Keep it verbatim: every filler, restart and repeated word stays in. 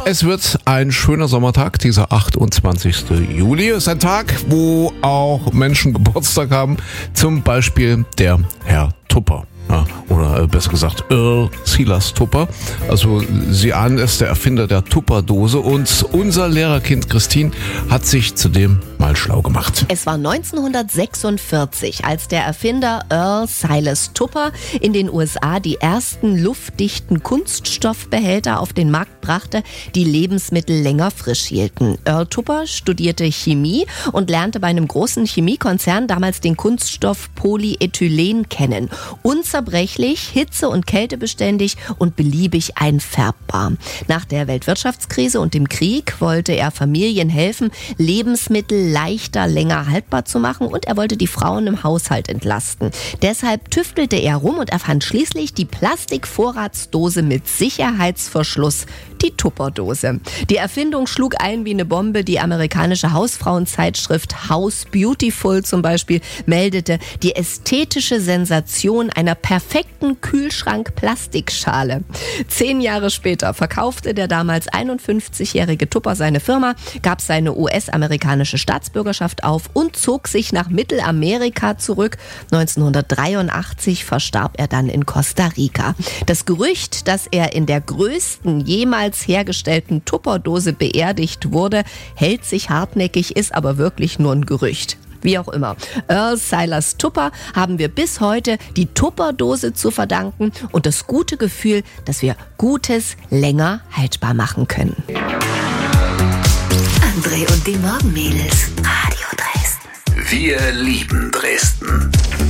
Es wird ein schöner Sommertag, dieser achtundzwanzigste Juli. Es ist ein Tag, wo auch Menschen Geburtstag haben, zum Beispiel der Herr Tupper. Ja, oder besser gesagt Earl Silas Tupper. Also Sie ahnen es, der Erfinder der Tupperdose. Und unser Lehrerkind Christine hat sich zudem mal schlau gemacht. Es war neunzehnhundertsechsundvierzig, als der Erfinder Earl Silas Tupper in den U S A die ersten luftdichten Kunststoffbehälter auf den Markt brachte, die Lebensmittel länger frisch hielten. Earl Tupper studierte Chemie und lernte bei einem großen Chemiekonzern damals den Kunststoff Polyethylen kennen. Unzerbrechlich, hitze- und kältebeständig und beliebig einfärbbar. Nach der Weltwirtschaftskrise und dem Krieg wollte er Familien helfen, Lebensmittel leichter, länger haltbar zu machen, und er wollte die Frauen im Haushalt entlasten. Deshalb tüftelte er rum und erfand schließlich die Plastikvorratsdose mit Sicherheitsverschluss, die Tupperdose. Die Erfindung schlug ein wie eine Bombe. Die amerikanische Hausfrauenzeitschrift House Beautiful zum Beispiel meldete die ästhetische Sensation einer perfekten Kühlschrank-Plastikschale. Zehn Jahre später verkaufte der damals einundfünfzigjährige Tupper seine Firma, gab seine U S-amerikanische Staatsbürgerschaft auf und zog sich nach Mittelamerika zurück. neunzehnhundertdreiundachtzig verstarb er dann in Costa Rica. Das Gerücht, dass er in der größten jemals hergestellten Tupperdose beerdigt wurde, hält sich hartnäckig, ist aber wirklich nur ein Gerücht. Wie auch immer. Earl Silas Tupper haben wir bis heute die Tupperdose zu verdanken und das gute Gefühl, dass wir Gutes länger haltbar machen können. André und die Morgenmädels. Radio Dresden. Wir lieben Dresden.